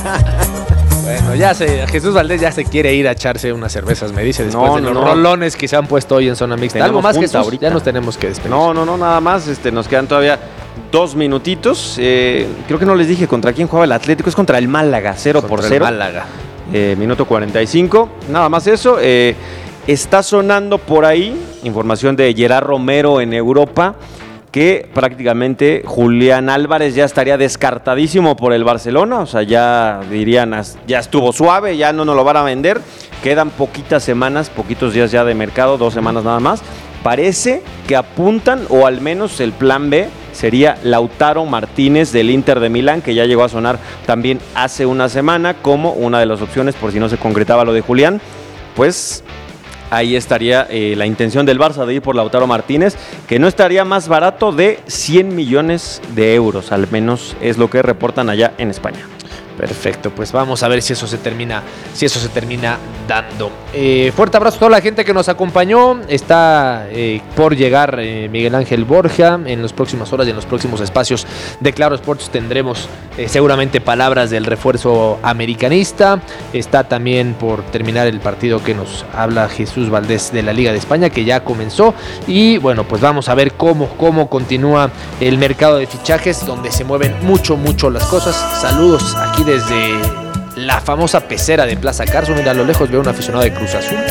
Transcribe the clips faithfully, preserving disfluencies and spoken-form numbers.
Bueno, ya se, Jesús Valdés ya se quiere ir a echarse unas cervezas, me dice, después No, de no, los no. rolones que se han puesto hoy en Zona Mixta. Tenemos Algo más, junta Jesús, ahorita. ya nos tenemos que despedir. No, no, no, nada más. Este, nos quedan todavía dos minutitos. Eh, creo que no les dije contra quién jugaba el Atlético. Es contra el Málaga, cero por Contra el cero. Málaga. Eh, minuto cuarenta y cinco. Nada más eso. Eh, está sonando por ahí información de Gerard Romero en Europa, que prácticamente Julián Álvarez ya estaría descartadísimo por el Barcelona. O sea, ya dirían, ya estuvo suave, ya no nos lo van a vender. Quedan poquitas semanas, poquitos días ya de mercado, dos semanas nada más. Parece que apuntan, o al menos el plan B sería Lautaro Martínez del Inter de Milán, que ya llegó a sonar también hace una semana como una de las opciones por si no se concretaba lo de Julián. Pues ahí estaría eh, la intención del Barça de ir por Lautaro Martínez, que no estaría más barato de cien millones de euros, al menos es lo que reportan allá en España. Perfecto, pues vamos a ver si eso se termina, si eso se termina dando. Eh, fuerte abrazo a toda la gente que nos acompañó. Está eh, por llegar eh, Miguel Ángel Borja. En las próximas horas y en los próximos espacios de Claro Sports tendremos eh, seguramente palabras del refuerzo americanista. Está también por terminar el partido que nos habla Jesús Valdés de la Liga de España, que ya comenzó. Y bueno, pues vamos a ver cómo, cómo continúa el mercado de fichajes, donde se mueven mucho, mucho las cosas. Saludos aquí desde la famosa pecera de Plaza Carso. Mira, a lo lejos veo un aficionado de Cruz Azul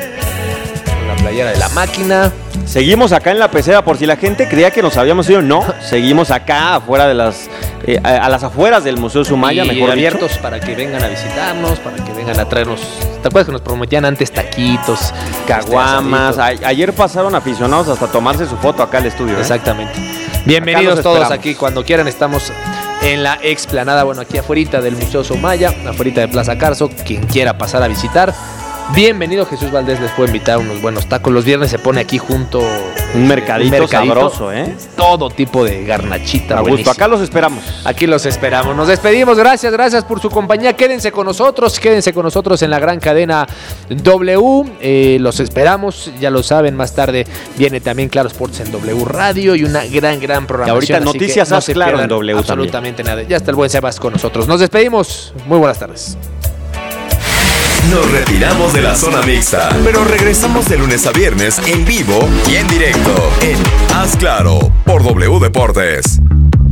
con la playera de la máquina. Seguimos acá en la pecera, por si la gente creía que nos habíamos ido. No, seguimos acá afuera de las eh, a, a las afueras del Museo Sumaya, y mejor abiertos dicho, para que vengan a visitarnos, para que vengan a traernos. ¿Te acuerdas que nos prometían antes taquitos, caguamas? este, asaditos? A, ayer pasaron aficionados hasta tomarse su foto acá al estudio. ¿eh? Exactamente. Bienvenidos los todos esperamos. aquí, cuando quieran. Estamos en la explanada, bueno, aquí afuera del Museo Sumaya, afuera de Plaza Carso. Quien quiera pasar a visitar, bienvenido. Jesús Valdés les puede invitar unos buenos tacos. Los viernes se pone aquí junto Un mercadito, un mercadito sabroso, ¿eh? Todo tipo de garnachita. A gusto, buenísimo. acá los esperamos. Aquí los esperamos. Nos despedimos. Gracias, gracias por su compañía. Quédense con nosotros, quédense con nosotros en la gran cadena W. Eh, los esperamos, ya lo saben. Más tarde viene también Claro Sports en W Radio y una gran, gran programación. Y ahorita así noticias que no haz se Claro pierdan en W absolutamente nada. Ya está el buen Sebas con nosotros. Nos despedimos. Muy buenas tardes. Nos retiramos de la zona mixta, pero regresamos de lunes a viernes en vivo y en directo en Haz Claro por W Deportes.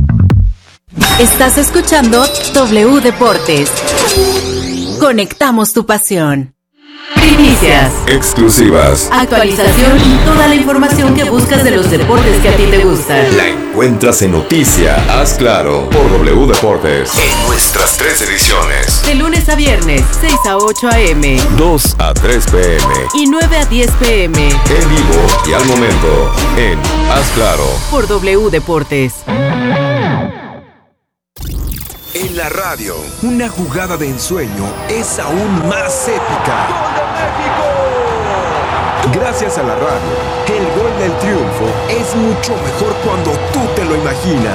Estás escuchando W Deportes. Conectamos tu pasión. Primicias, Exclusivas. actualización y toda la información que buscas de los deportes que a ti te gustan. La encuentras en Noticia Haz Claro por W Deportes en nuestras tres ediciones. De lunes a viernes, seis a ocho a eme dos a tres pe eme. y nueve a diez pe eme En vivo y al momento en Haz Claro. por W Deportes. En la radio, una jugada de ensueño es aún más épica. Gracias a la radio, el gol del triunfo es mucho mejor cuando tú te lo imaginas.